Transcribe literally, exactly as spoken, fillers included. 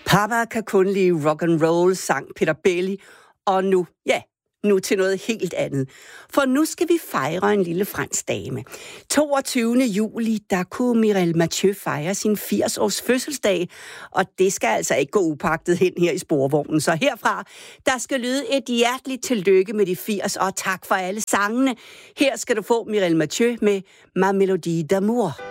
Papa kan kun lide rock and roll, sang Peter Belli, og nu, ja, nu til noget helt andet. For nu skal vi fejre en lille fransk dame. toogtyvende juli, der kunne Mireille Mathieu fejre sin firs-års fødselsdag, og det skal altså ikke gå upagtet hen her i sporvognen. Så herfra, der skal lyde et hjerteligt tillykke med de firs, og tak for alle sangene. Her skal du få Mireille Mathieu med Ma Melodie d'amour.